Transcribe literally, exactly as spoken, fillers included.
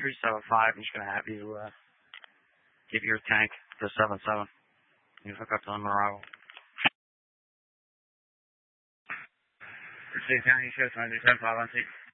three seven five. I'm just going to have you uh, give your tank to seven seven. You hook up to them arrival. Receive county shows one two seven five one six.